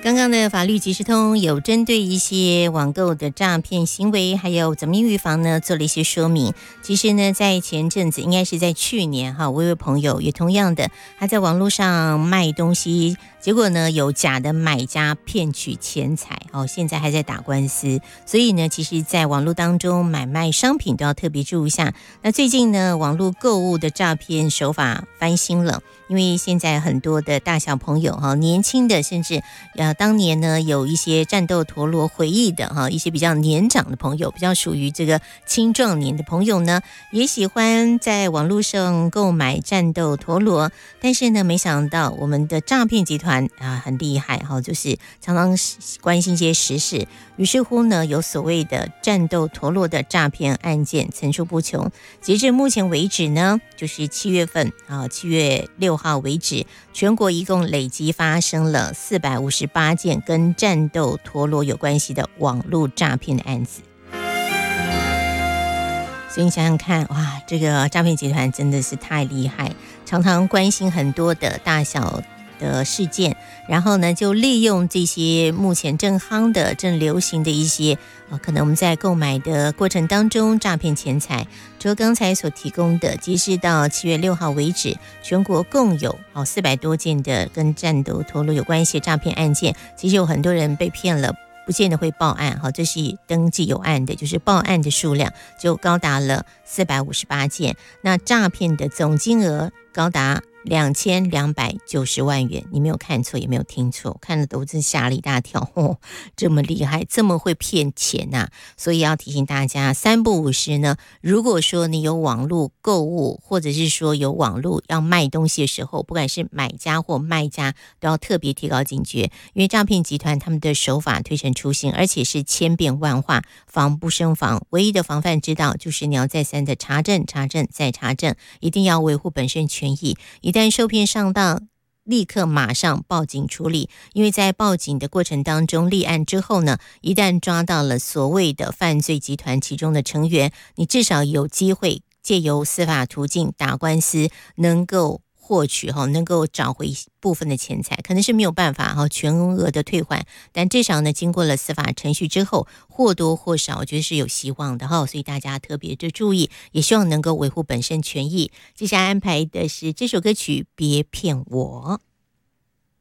刚刚的法律即时通有针对一些网购的诈骗行为，还有怎么预防呢，做了一些说明。其实呢，在前阵子，应该是在去年哈，我有位朋友也同样的，他在网络上卖东西，结果呢有假的买家骗取钱财，现在还在打官司。所以呢，其实在网络当中买卖商品都要特别注意一下。那最近呢，网络购物的诈骗手法翻新了，因为现在很多的大小朋友年轻的甚至当年呢有一些战斗陀螺回忆的一些比较年长的朋友，比较属于这个青壮年的朋友呢，也喜欢在网络上购买战斗陀螺。但是呢，没想到我们的诈骗集团很厉害就是常常关心一些时事，于是乎呢，有所谓的战斗陀螺的诈骗案件层出不穷。截至目前为止呢，就是7月份7月6号为止，全国一共累计发生了458件跟战斗陀螺有关系的网络诈骗的案子。所以你想想看，哇，这个诈骗集团真的是太厉害，常常关心很多的大小的事件，然后呢，就利用这些目前正夯的、正流行的一些可能我们在购买的过程当中诈骗钱财。除了刚才所提供的，截至到7月6号为止，全国共有400多件的跟战斗陀螺有关系的诈骗案件。其实有很多人被骗了，不见得会报案这是登记有案的，就是报案的数量就高达了458件，那诈骗的总金额高达2290万元。你没有看错，也没有听错，我看了都真吓了一大跳这么厉害，这么会骗钱所以要提醒大家三不五时呢，如果说你有网络购物，或者是说有网络要卖东西的时候，不管是买家或卖家，都要特别提高警觉，因为诈骗集团他们的手法推陈出新，而且是千变万化，防不胜防。唯一的防范之道就是你要再三的查证再查证，一定要维护本身权益。一旦受骗上当，立刻马上报警处理，因为在报警的过程当中，立案之后呢，一旦抓到了所谓的犯罪集团其中的成员，你至少有机会借由司法途径打官司，能够获取能够找回部分的钱财，可能是没有办法全额的退还，但至少呢，经过了司法程序之后，或多或少我觉得是有希望的所以大家特别的注意，也希望能够维护本身权益。接下来安排的是这首歌曲《别骗我》。